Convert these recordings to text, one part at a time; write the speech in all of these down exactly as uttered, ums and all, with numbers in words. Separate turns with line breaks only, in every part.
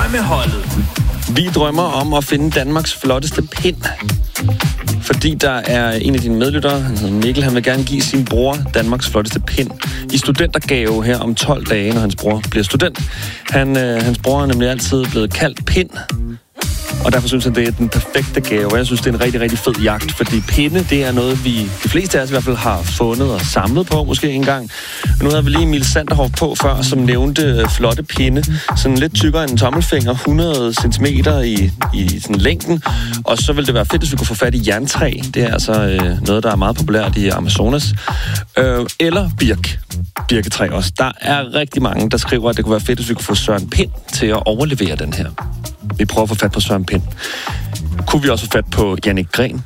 Drømmeholdet.
Vi drømmer om at finde Danmarks flotteste pind. Fordi der er en af dine medlyttere, han hedder Mikkel, han vil gerne give sin bror Danmarks flotteste pind i studentergave her om tolv dage, når hans bror bliver student. Han, øh, hans bror er nemlig altid blevet kaldt Pind, og derfor synes han, det er den perfekte gave. Jeg synes, det er en rigtig, rigtig fed jagt, fordi pinde, det er noget, vi de fleste af os i hvert fald har fundet og samlet på, måske engang. Nu havde vi lige Emil Sanderhoff på før, som nævnte øh, flotte pinde. Sådan lidt tykkere end en tommelfinger, hundrede centimeter i, i sådan længden. Og så ville det være fedt, hvis vi kunne få fat i jerntræ. Det er altså øh, noget, der er meget populært i Amazonas. Øh, eller birk. Birketræ også. Der er rigtig mange, der skriver, at det kunne være fedt, hvis vi kunne få Søren Pind til at overlevere den her. Vi prøver at få fat på Søren Pind. Kunne vi også få fat på Jannik Gren?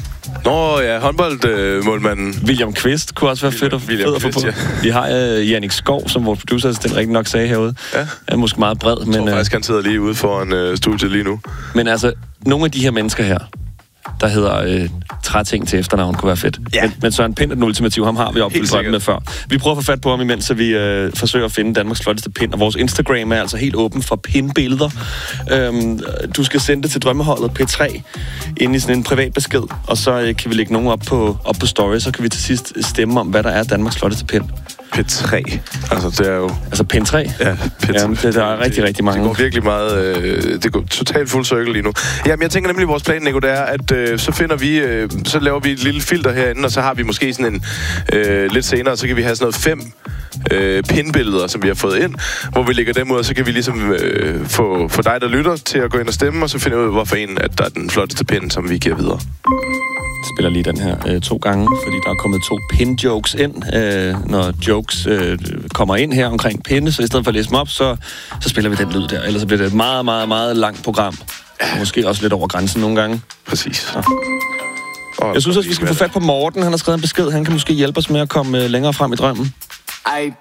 Nå ja, håndboldmålmanden.
Øh, William Kvist kunne også være fedt at,
William
at få
Kvist,
på.
ja.
Vi har uh, Jannik Skov, som vores producerassistent rigtig nok sagde herude.
Ja.
Er måske meget bred.
Jeg
men,
tror faktisk, han sidder lige ude foran uh, studiet lige nu.
Men altså, nogle af de her mennesker her, der hedder øh, træting til efternavn, kunne være fedt.
Ja.
Men, men Søren Pind er den ultimative, ham har vi opfyldt drømmen med før. Vi prøver at få fat på ham imens, så vi øh, forsøger at finde Danmarks flotteste pind. Og vores Instagram er altså helt åben for pindbilleder. Øhm, du skal sende det til drømmeholdet P tre ind i sådan en privat besked, og så øh, kan vi lægge nogen op på, op på story, så kan vi til sidst stemme om, hvad der er Danmarks flotteste pind.
P tre. Altså, det er jo...
Altså pind tre?
Ja, P tre.
Jamen, det, der er rigtig, rigtig mange.
Det går virkelig meget... Øh, det går totalt fuld cirkel lige nu. Jamen, jeg tænker nemlig, at vores plan, Nico, det er, at øh, så finder vi... Øh, så laver vi et lille filter herinde, og så har vi måske sådan en... Øh, lidt senere, så kan vi have sådan noget fem øh, pindbilleder, som vi har fået ind, hvor vi lægger dem ud, og så kan vi ligesom øh, få, få dig, der lytter, til at gå ind og stemme, og så finde ud af, hvorfor en, at der er den flotteste pind, som vi giver videre.
Jeg spiller lige den her øh, to gange, fordi der er kommet to pin-jokes ind. Øh, når jokes øh, kommer ind her omkring pinde, så i stedet for at læse dem op, så, så spiller vi den lyd der. Ellers så bliver det et meget, meget, meget langt program. Måske også lidt over grænsen nogle gange.
Præcis.
Ja. Jeg synes også, vi skal få fat på Morten. Han har skrevet en besked. Han kan måske hjælpe os med at komme øh, længere frem i drømmen.
Ej,